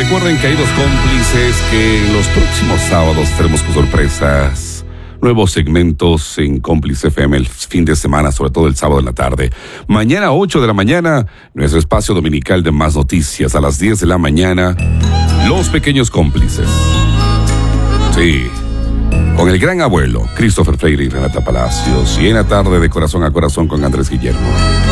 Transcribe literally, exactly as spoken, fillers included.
recuerden que hay dos cómplices que en los próximos sábados tenemos con sorpresas. Nuevos segmentos en Cómplice F M el fin de semana, sobre todo el sábado en la tarde. Mañana, ocho de la mañana, nuestro espacio dominical de Más Noticias. A las diez de la mañana, Los Pequeños Cómplices. Sí, con el gran abuelo, Christopher Freire y Renata Palacios. Y en la tarde, de Corazón a Corazón con Andrés Guillermo.